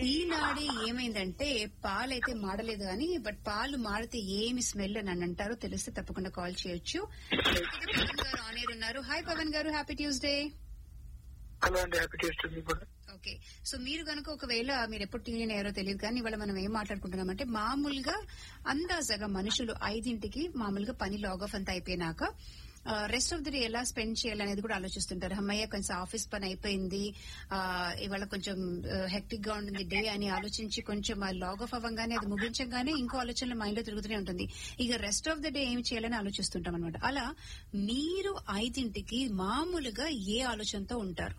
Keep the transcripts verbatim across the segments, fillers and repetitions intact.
ఈనాడే ఏమైందంటే పాలైతే మాడలేదు కానీ బట్ పాలు మాడితే ఏమి స్మెల్ అని అని అంటారో తెలిస్తే తప్పకుండా కాల్ చేయొచ్చు. పవన్ గారు ఆన్ ఎయిర్ ఉన్నారు. హాయ్ పవన్ గారు, హ్యాపీ ట్యూస్డే. హలో అండి, హ్యాపీ ట్యూస్డే కూడా. ఓకే, సో మీరు కనుక ఒకవేళ మీరు ఎప్పుడు టీవీ అయ్యారో తెలియదు కానీ ఇవాళ మనం ఏం మాట్లాడుకుంటున్నామంటే మామూలుగా అందాజగా మనుషులు ఐదింటికి మామూలుగా పని లాగ్ ఆఫ్ అంతా అయిపోయినాక రెస్ట్ ఆఫ్ ది డే ఎలా స్పెండ్ చేయాలనేది కూడా ఆలోచిస్తుంటారు. అమ్మయ్య కొంచెం ఆఫీస్ పని అయిపోయింది, ఆ ఇవాళ కొంచెం హెక్టిక్ గా ఉంటుంది డే అని ఆలోచించి కొంచెం లాగ్ ఆఫ్ అవ్వగానే అది ముగించగానే ఇంకో ఆలోచనలు మైండ్ లో తిరుగుతూనే ఉంటుంది. ఇక రెస్ట్ ఆఫ్ ది డే ఏం చేయాలని ఆలోచిస్తుంటాం అనమాట. అలా మీరు ఐదింటికి మామూలుగా ఏ ఆలోచనతో ఉంటారు?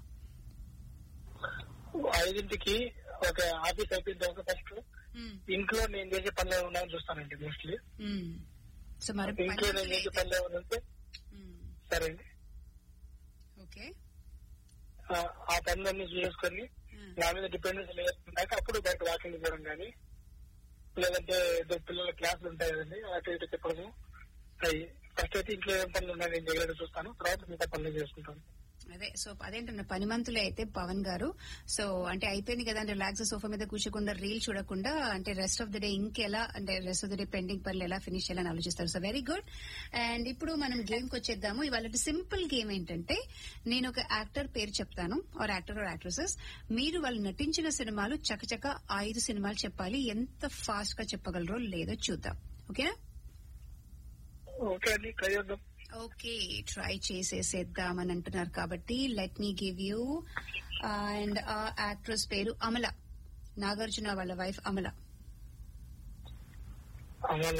ఐదింటికి ఒక ఆఫీస్ అయిపోయిన తర్వాత ఫస్ట్ ఇంట్లో నేను చేసే పనులు ఏమన్నా చూస్తానండి మోస్ట్లీ. సో మరి ఇంట్లో నేను చేసే పనులు ఏమన్నా ఉంటే సరే అండి, ఓకే ఆ పనులన్నీ చేసుకొని నా మీద డిపెండెన్స్ లేకున్నాక అప్పుడు బయట వాకింగ్ పోవడం కానీ లేదంటే ఇద్దరు పిల్లల క్లాసులు ఉంటాయి కదండి అటు ఇటు చెప్పడము. అవి ఫస్ట్ అయితే ఇంట్లో ఏం పనులు ఉన్నాయి నేను చేయలేదు చూస్తాను, తర్వాత మిగతా పనులు చేసుకుంటాను. అదే సో అదేంటన్నా పని మంతులే అయితే పవన్ గారు. సో అంటే అయిపోయింది కదా అంటే రిలాక్స్ సోఫా మీద కూర్చోకుండా రీల్ చూడకుండా అంటే రెస్ట్ ఆఫ్ ద డే ఇంకెలా అంటే rest of the day pending పనులు ఎలా ఫినిష్ చేయాలని ఆలోచిస్తారు. So very good. అండ్ ఇప్పుడు మనం గేమ్ కి వచ్చేద్దాము. ఇవాళ సింపుల్ గేమ్ ఏంటంటే నేను ఒక యాక్టర్ పేరు చెప్తాను, ఆర్ యాక్టర్ ఆర్ యాక్ట్రెసెస్. మీరు వాళ్ళు నటించిన సినిమాలు చకచక ఐదు సినిమాలు చెప్పాలి. ఎంత ఫాస్ట్ గా చెప్పగలరో లేదో చూద్దాం. ఓకేనా? ఓకే అండి, ట్రై చేద్దాం. ఓకే, ట్రై చేసేసేద్దామని అంటున్నారు కాబట్టి let me give you. And ఆ యాక్ట్రెస్ పేరు అమల, నాగార్జున వాళ్ళ wife Amala. Amala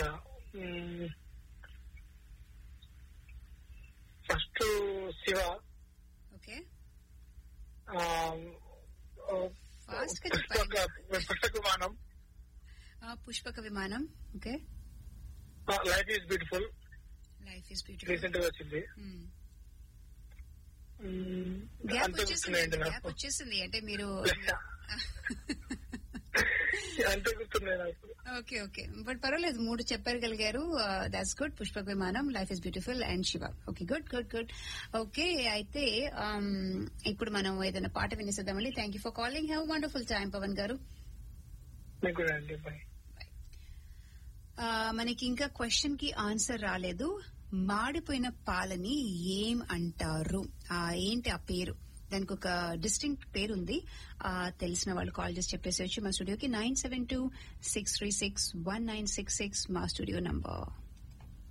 first Shiva. Okay, fast పుష్పక విమానం. పుష్పక విమానం. Okay, life is beautiful. Life is beautiful recent గా వచ్చింది. గ్యాప్ వచ్చేసింది అంటే మీరు అంతే గుర్తున్నాయి నాకు. ఓకే ఓకే బట్ పర్వాలేదు, మూడు చెప్పగలిగారు. That's good. పుష్పక విమానం, life is beautiful and Shiva. Okay, good good good. Okay, అయితే ఇప్పుడు మనం ఏదైనా పాట వినేసేద్దామండి. Thank you for calling. Have wonderful time Pawan గారు. మనకి ఇంకా క్వశ్చన్ కి ఆన్సర్ రాలేదు. మాడిపోయిన పాలని ఏం అంటారు? ఏంటి ఆ పేరు? దానికి ఒక డిస్టింక్ట్ పేరు ఉంది. తెలిసిన వాళ్ళు కాల్ చేసి చెప్పేసి వచ్చి మా స్టూడియోకి nine seven two six three six one nine six six మా స్టూడియో నంబర్.